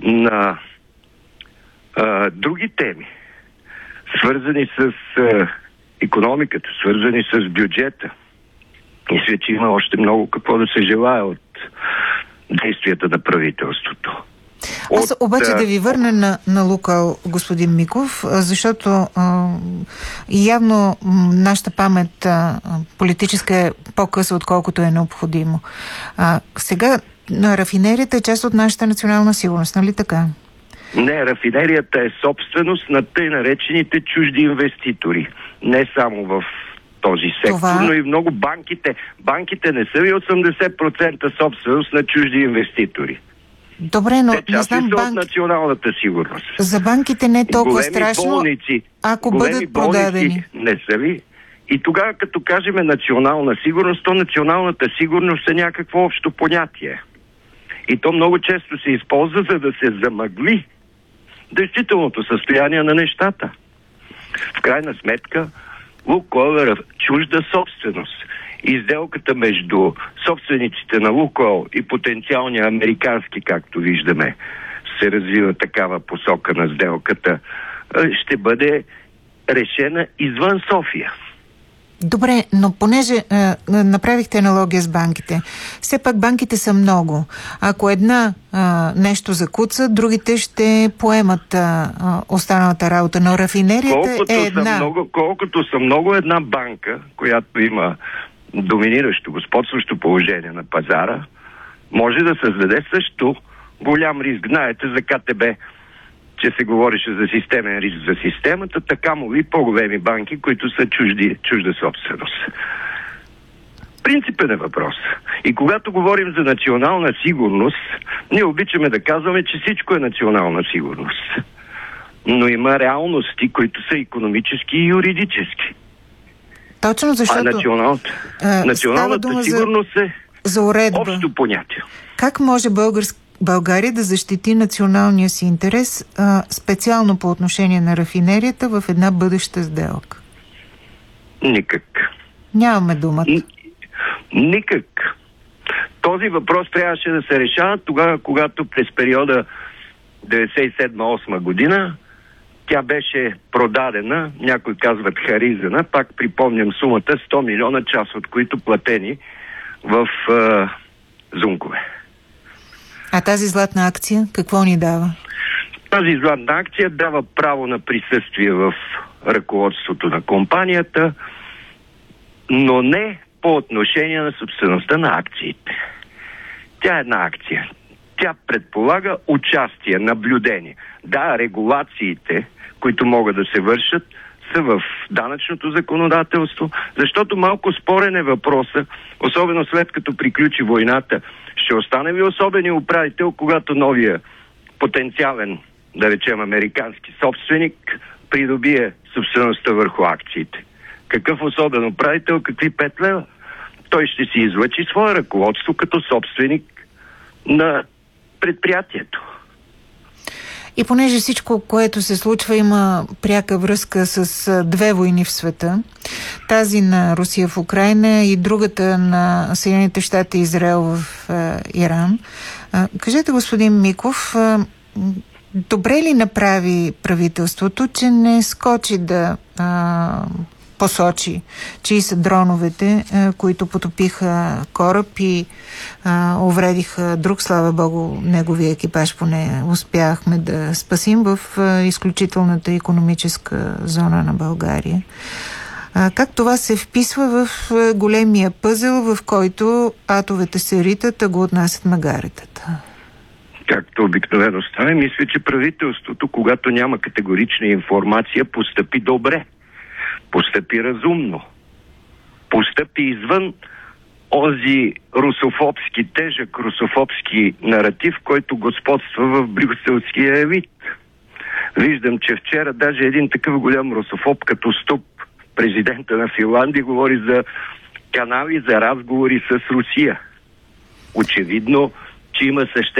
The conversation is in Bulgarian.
на други теми, свързани с икономиката, свързани с бюджета. Мисля, че има още много какво да се желае от действията на правителството. Аз обаче да ви върна на Лукойл, господин Миков, защото явно нашата памет политическа е по-къса, отколкото е необходимо. Сега рафинерията е част от нашата национална сигурност, нали така? Не, рафинерията е собственост на тъй наречените чужди инвеститори. Не само в този сектор, но и много банките. Банките не са ли 80% собственост на чужди инвеститори? Добре, но не знам от националната сигурност. За банките не е толкова страшно, болници, ако бъдат продадени. Не са ли? И тогава, като кажем национална сигурност, то националната сигурност е някакво общо понятие. И то много често се използва, за да се замъгли действителното състояние на нещата. В крайна сметка, Лукойл е чужда собственост. И сделката между собствениците на Лукойл и потенциалния американски, както виждаме, се развива такава посока на сделката, ще бъде решена извън София. Добре, но понеже направихте аналогия с банките, все пак банките са много. Ако една нещо закуца, другите ще поемат останалата работа, но рафинерията е една. Колкото са много една банка, която има доминиращо, господстващо положение на пазара, може да създаде също голям риск. Знаете за КТБ, че се говореше за системен риск за системата, така му и по-големи банки, които са чужда собственост. Принципен е въпрос. И когато говорим за национална сигурност, ние обичаме да казваме, че всичко е национална сигурност. Но има реалности, които са икономически и юридически. Точно защото националната сигурност е за уредба. Общо понятие. Как може България да защити националния си интерес специално по отношение на рафинерията в една бъдеща сделка? Никак. Нямаме думата. Никак. Този въпрос трябваше да се решава тогава, когато през периода 97-8 година тя беше продадена, някои казват харизана, пак припомням сумата 100 милиона, част от които платени в зункове. А тази златна акция какво ни дава? Тази златна акция дава право на присъствие в ръководството на компанията, но не по отношение на собствеността на акциите. Тя е една акция. Тя предполага участие, наблюдение. Да, регулациите, които могат да се вършат, са в данъчното законодателство, защото малко спорен е въпроса, особено след като приключи войната, ще остане ли особен управител, когато новия потенциален, да речем, американски собственик придобие собствеността върху акциите? Какъв особен управител, какви 5 лева? Той ще си излъчи свое ръководство като собственик на предприятието. И понеже всичко, което се случва, има пряка връзка с две войни в света, тази на Русия в Украйна и другата на Съединените щати и Израел в Иран. Кажете, господин Миков, добре ли направи правителството, че не скочи да посочи, чии са дроновете, които потопиха кораб и увредиха друг, слава Богу, неговия екипаж, поне успяхме да спасим в изключителната икономическа зона на България. Как това се вписва в големия пъзел, в който атовете се ритат, а го отнасят магаретата? Както обикновено стане, мисля, че правителството, когато няма категорична информация, постъпи добре. Постъпи разумно. Постъпи извън онзи русофобски, тежък русофобски наратив, който господства в брюкселския елит. Виждам, че вчера даже един такъв голям русофоб като Ступ, президента на Финландия, говори за канали за разговори с Русия. Очевидно, че има съществено